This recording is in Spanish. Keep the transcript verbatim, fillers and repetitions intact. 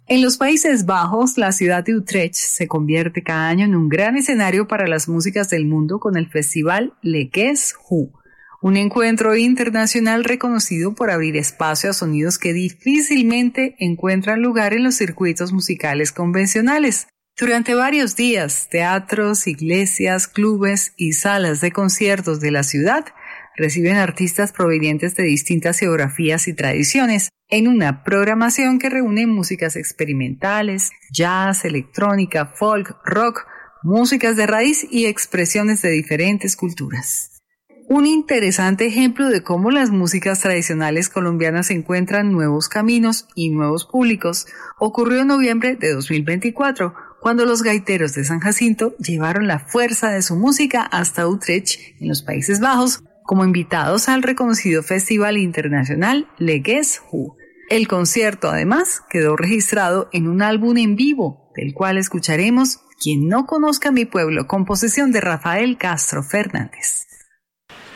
En los Países Bajos, la ciudad de Utrecht se convierte cada año en un gran escenario para las músicas del mundo con el festival Le Guess Who, un encuentro internacional reconocido por abrir espacio a sonidos que difícilmente encuentran lugar en los circuitos musicales convencionales. Durante varios días, teatros, iglesias, clubes y salas de conciertos de la ciudad reciben artistas provenientes de distintas geografías y tradiciones en una programación que reúne músicas experimentales, jazz, electrónica, folk, rock, músicas de raíz y expresiones de diferentes culturas. Un interesante ejemplo de cómo las músicas tradicionales colombianas encuentran nuevos caminos y nuevos públicos ocurrió en noviembre de dos mil veinticuatro, cuando los gaiteros de San Jacinto llevaron la fuerza de su música hasta Utrecht, en los Países Bajos, como invitados al reconocido Festival Internacional Le Guess Who. El concierto, además, quedó registrado en un álbum en vivo, del cual escucharemos Quien no conozca mi pueblo, composición de Rafael Castro Fernández.